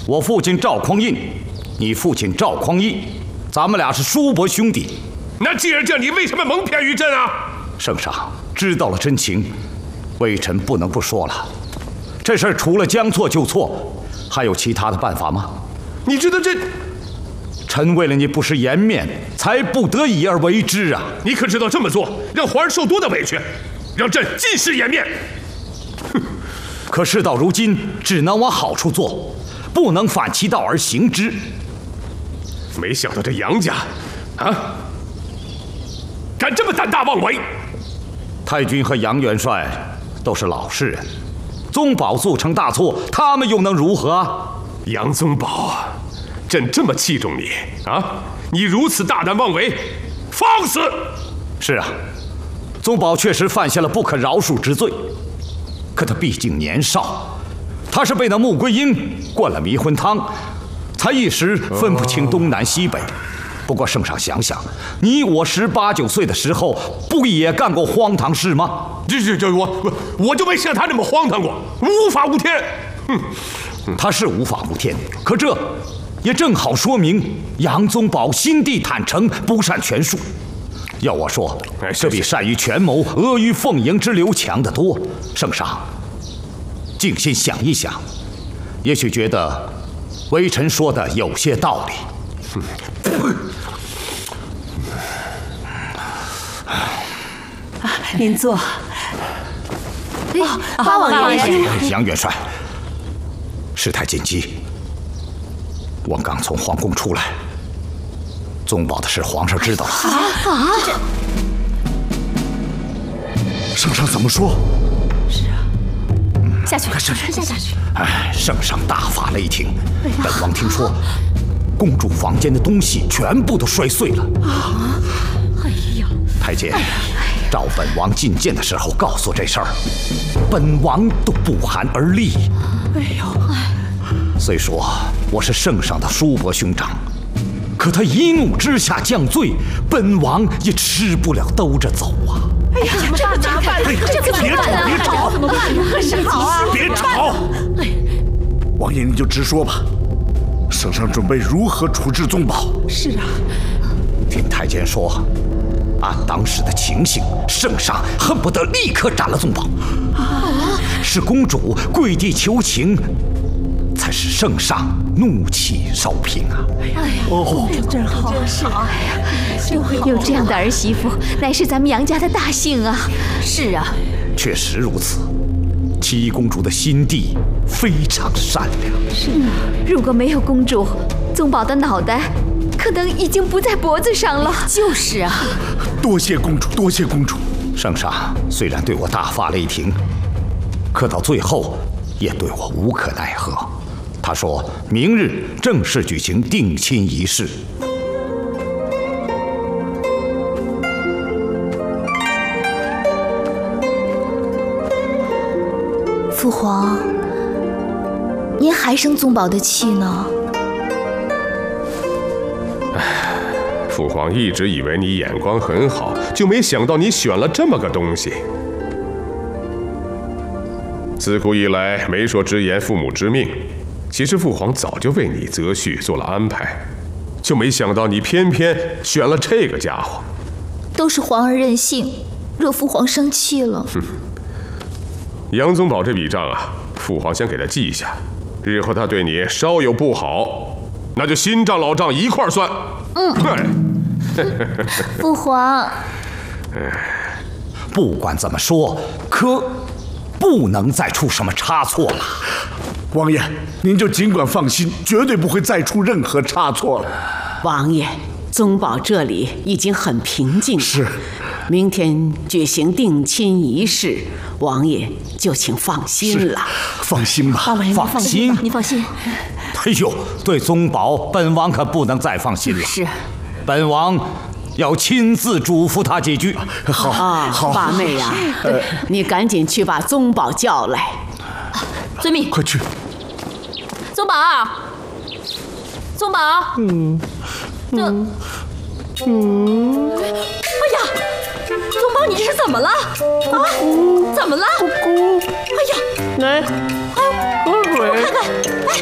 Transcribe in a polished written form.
我父亲赵匡胤，你父亲赵匡义，咱们俩是叔伯兄弟。 那既然这样，你为什么蒙骗于朕啊？ 圣上知道了真情，微臣不能不说了。这事儿除了将错就错，还有其他的办法吗？ 你知道这…… 臣为了你不失颜面，才不得已而为之啊！ 你可知道这么做让皇上受多大委屈，让朕尽失颜面？ 哼！可事到如今，只能往好处做，不能反其道而行之。 没想到这杨家，啊，敢这么胆大妄为！ 太君和杨元帅都是老实人，宗保做成大错，他们又能如何啊？ 杨宗保，朕这么器重你啊！你如此大胆妄为，放肆！ 是啊，宗保确实犯下了不可饶恕之罪，可他毕竟年少，他是被那穆桂英灌了迷魂汤，才一时分不清东南西北。不过圣上想想，你我18、19岁的时候，不也干过荒唐事吗？ 我就没像他这么荒唐过，无法无天。 他是无法无天，可这也正好说明杨宗保心地坦诚，不善权术。要我说，这比善于权谋、阿谀奉迎之流强得多。圣上，静心想一想，也许觉得微臣说的有些道理。 您坐。 八王爷， 杨元帅，事态紧急，我刚从皇宫出来，宗保的事皇上知道了。 圣上怎么说？ 是啊，下去，下去。 哎，圣上大发雷霆，本王听说，公主房间的东西全部都摔碎了。 哎呀， 太监，照本王觐见的时候告诉这事儿，本王都不寒而栗。 哎呦， 虽说我是圣上的叔伯兄长，可他一怒之下降罪，本王也吃不了兜着走啊！ 哎呀，这个麻烦了，这个别吵，别吵， 怎么办呢？好啊， 别吵！王爷你就直说吧，圣上准备如何处置宗保？ 是啊， 听太监说，按当时的情形，圣上恨不得立刻斩了宗保。是公主跪地求情，才使圣上怒气烧平啊！ 真好，是啊， 有这样的儿媳妇，乃是咱们杨家的大幸啊！ 是啊， 确实如此。七公主的心地非常善良。 是啊，如果没有公主，宗保的脑袋可能已经不在脖子上了。 就是啊， 多谢公主，多谢公主。 圣上虽然对我大发雷霆，可到最后也对我无可奈何。他说明日正式举行定亲仪式。 父皇，您还生宗保的气呢？ 父皇一直以为你眼光很好，就没想到你选了这么个东西。自古以来，媒妁之言，父母之命。其实父皇早就为你择婿做了安排，就没想到你偏偏选了这个家伙。 都是皇儿任性，惹父皇生气了。 杨宗保这笔账啊，父皇先给他记下，日后他对你稍有不好，那就新账老账一块算。 父皇， 不管怎么说，可不能再出什么差错了。 王爷，您就尽管放心，绝对不会再出任何差错了。 王爷，宗保这里已经很平静了。 是， 明天举行定亲仪式，王爷就请放心了。 放心吧， 放心， 你放心。 哎呦，对宗保，本王可不能再放心了。 是， 本王要亲自嘱咐他几句。 好，好， 八妹呀，你赶紧去把宗保叫来。 遵命。 快去。 宗保，宗保。哎呀，宗保，你这是怎么了？啊？怎么了？哎呀， 来，喝水。 我看看。